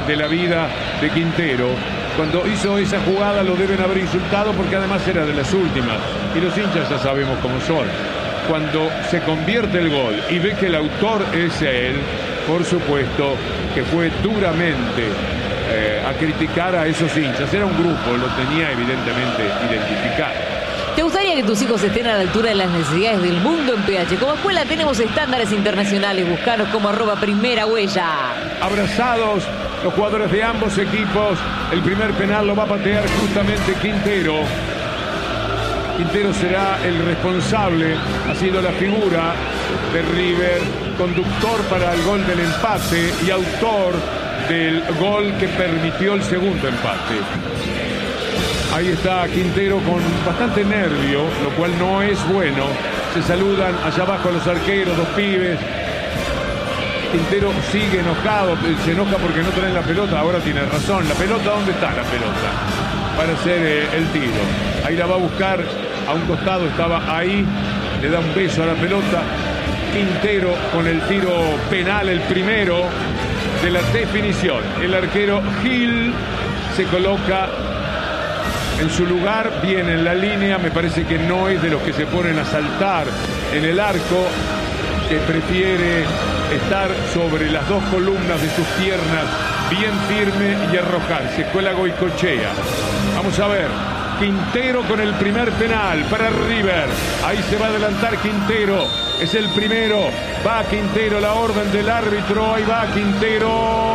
de la vida de Quintero. Cuando hizo esa jugada lo deben haber insultado porque además era de las últimas. Y los hinchas ya sabemos cómo son. Cuando se convierte el gol y ve que el autor es él, por supuesto que fue duramente a criticar a esos hinchas. Era un grupo, lo tenía evidentemente identificado. ¿Te gustaría que tus hijos estén a la altura de las necesidades del mundo en PH? Como escuela tenemos estándares internacionales. Buscaros como @primerahuella. Abrazados los jugadores de ambos equipos. El primer penal lo va a patear justamente Quintero. Quintero será el responsable. Ha sido la figura de River, conductor para el gol del empate y autor del gol que permitió el segundo empate. Ahí está Quintero con bastante nervio, lo cual no es bueno. Se saludan allá abajo los arqueros, los pibes. Quintero sigue enojado, se enoja porque no trae la pelota. Ahora tiene razón. ¿La pelota dónde está la pelota? Para hacer el tiro. Ahí la va a buscar. A un costado estaba ahí. Le da un beso a la pelota. Quintero con el tiro penal, el primero de la definición. El arquero Gil se coloca en su lugar, bien en la línea. Me parece que no es de los que se ponen a saltar en el arco, que prefiere estar sobre las dos columnas de sus piernas, bien firme y arrojarse. Escuela Goicoechea. Vamos a ver. Quintero con el primer penal para River. Ahí se va a adelantar Quintero. Es el primero. Va Quintero, la orden del árbitro. Ahí va Quintero.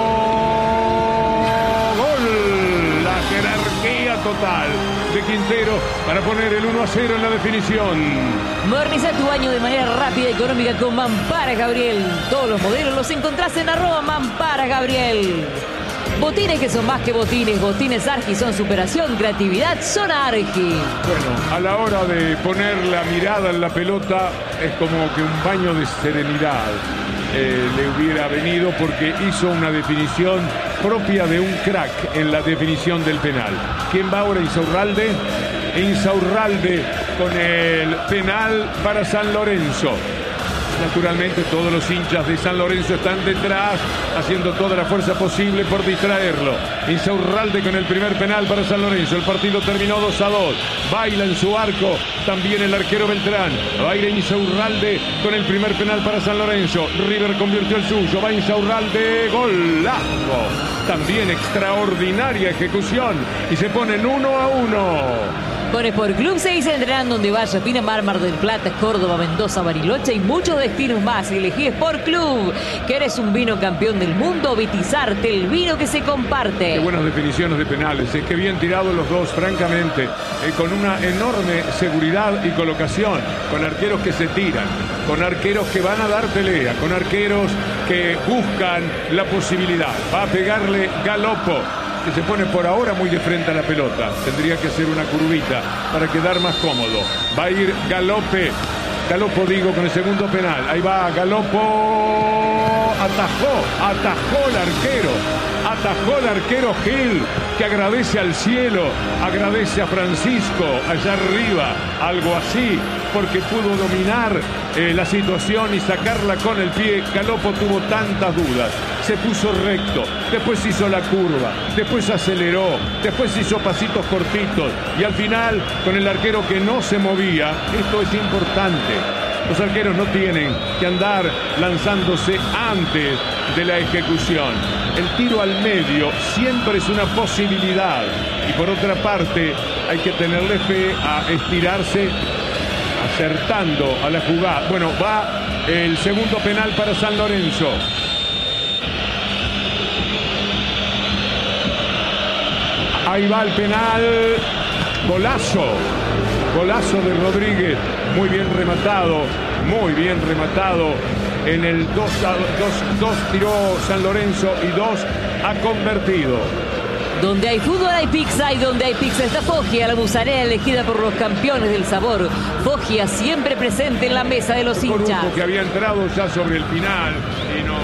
Gol. La jerarquía total de Quintero para poner el 1-0 en la definición. Moderniza tu baño de manera rápida y económica con Mamparas Gabriel. Todos los modelos los encontrás en @Mamparas Gabriel. Botines que son más que botines. Botines Argi son superación, creatividad, son Argi. Bueno, a la hora de poner la mirada en la pelota es como que un baño de serenidad le hubiera venido, porque hizo una definición propia de un crack en la definición del penal. ¿Quién va ahora? Insaurralde. Insaurralde con el penal para San Lorenzo. Naturalmente todos los hinchas de San Lorenzo están detrás, haciendo toda la fuerza posible por distraerlo. Insaurralde con el primer penal para San Lorenzo. El partido terminó 2-2. Baila en su arco también el arquero Beltrán. Baila Insaurralde con el primer penal para San Lorenzo. River convirtió el suyo. Va Insaurralde. Golazo. También extraordinaria ejecución. Y se ponen 1-1. Con Sport Club seguís entrenando donde vayas. Pinamar, Mar del Plata, Córdoba, Mendoza, Bariloche y muchos destinos más. Elegí Sport Club. ¿Querés un vino campeón del mundo? Vitizarte, el vino que se comparte. Qué buenas definiciones de penales. Qué bien tirados los dos, francamente. Con una enorme seguridad y colocación. Con arqueros que se tiran. Con arqueros que van a dar pelea. Con arqueros que buscan la posibilidad. Va a pegarle Galopo, que se pone por ahora muy de frente a la pelota. Tendría que hacer una curvita para quedar más cómodo. Va a ir Galopo digo, con el segundo penal. Ahí va Galopo. Atajó el arquero Gil, que agradece al cielo, agradece a Francisco allá arriba, algo así, porque pudo dominar la situación y sacarla con el pie. Galopo tuvo tantas dudas. Se puso recto, después hizo la curva, después aceleró, después hizo pasitos cortitos y al final, con el arquero que no se movía. Esto es importante. Los arqueros no tienen que andar lanzándose antes de la ejecución. El tiro al medio siempre es una posibilidad. Y por otra parte, hay que tenerle fe a estirarse, acertando a la jugada. Bueno, va el segundo penal para San Lorenzo. Ahí va el penal. Golazo de Rodríguez. Muy bien rematado. En el 2 tiró San Lorenzo y 2 ha convertido. Donde hay fútbol hay pizza, y donde hay pizza está Foggia, la musarela elegida por los campeones del sabor. Foggia siempre presente en la mesa de los hinchas. Corujo, que había entrado ya sobre el final,